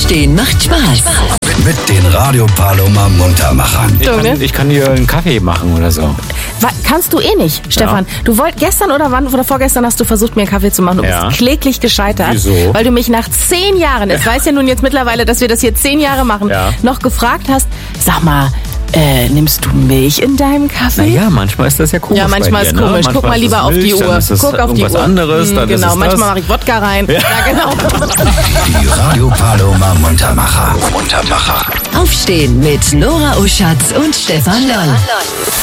Aufstehen macht Spaß. Mit den Radio Paloma Muntermachern. Ich kann dir einen Kaffee machen oder so. Kannst du eh nicht, Stefan. Du gestern oder vorgestern hast du versucht, mir einen Kaffee zu machen. Du bist kläglich gescheitert. Wieso? Weil du mich nach 10 Jahren, ich weiß ja nun jetzt mittlerweile, dass wir das hier 10 Jahre machen, noch gefragt hast, sag mal, nimmst du Milch in deinem Kaffee? Naja, manchmal ist das ja komisch. Ja, manchmal ist komisch. Ne? Guck mal lieber auf die Uhr. Dann ist es Guck auf die irgendwas Uhr. anderes. Dann Genau, ist es manchmal mache ich Wodka rein. Ja, genau. Die Radio Paloma Muntermacher. Aufstehen mit Nora Oschatz und Stefan Loll.